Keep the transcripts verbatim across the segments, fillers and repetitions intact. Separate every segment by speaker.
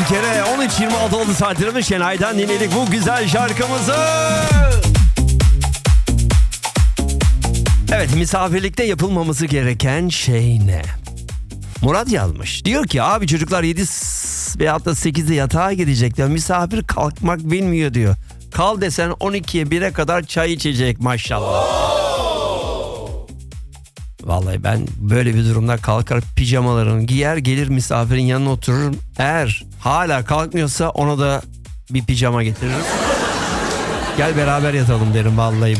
Speaker 1: kere on üç yirmi altı oldu saatlerimiz. Şenay'dan dinledik bu güzel şarkımızı. Evet, misafirlikte yapılmaması gereken şey ne? Murat yazmış. Diyor ki abi çocuklar yedi veyahut da sekizde yatağa gidecekler. Misafir kalkmak bilmiyor diyor. Kal desen on ikiye bire kadar çay içecek maşallah. Vallahi ben böyle bir durumda kalkar pijamalarını giyer gelir misafirin yanına otururum. Eğer hala kalkmıyorsa ona da bir pijama getiririm. Gel beraber yatalım derim vallahi.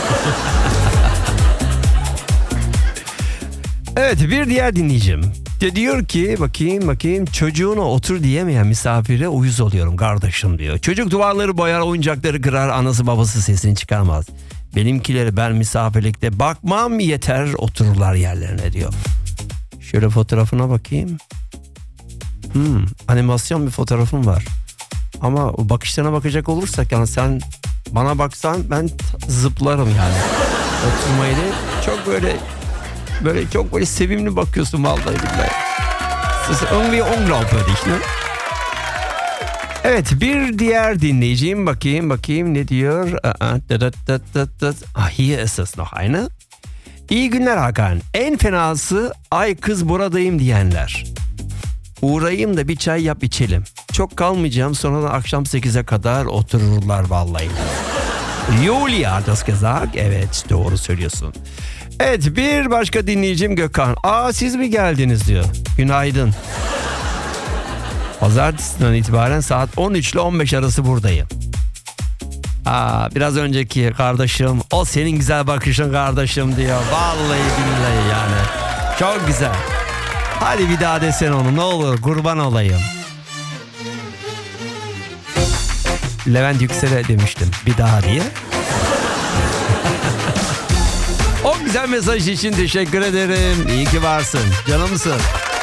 Speaker 1: Evet, bir diğer dinleyicim de diyor ki bakayım bakayım çocuğuna otur diyemeyen misafire uyuz oluyorum kardeşim diyor. Çocuk duvarları boyar, oyuncakları kırar, anası babası sesini çıkarmaz. Benimkileri ben misafirlikte bakmam yeter, otururlar yerlerine diyor. Şöyle fotoğrafına bakayım. Hmm, animasyon bir fotoğrafım var. Ama o bakışlarına bakacak olursak yani sen bana baksan ben zıplarım yani. Oturmayı değil, çok böyle böyle çok böyle sevimli bakıyorsun vallahi billahi. Das ist irgendwie unglaubwürdig, ne? Evet, bir diğer dinleyicim bakayım bakayım ne diyor. Ah, hier ist es noch eine. İyi günler Hakan. En fenası ay kız buradayım diyenler. Uğrayayım da bir çay yap içelim. Çok kalmayacağım, sonra da akşam sekize kadar otururlar vallahi. Julia hat das gesagt. Evet, doğru söylüyorsun. Evet, bir başka dinleyicim Gökhan. Aa, siz mi geldiniz diyor. Günaydın. Pazartesinden itibaren saat on üç ile on beş arası buradayım. Aa, biraz önceki kardeşim, o senin güzel bakışın kardeşim diyor. Vallahi billahi yani. Çok güzel. Hadi bir daha desene onu ne olur, kurban olayım. Levent Yüksel'e demiştim bir daha diye. O güzel mesaj için teşekkür ederim. İyi ki varsın. Canımsın.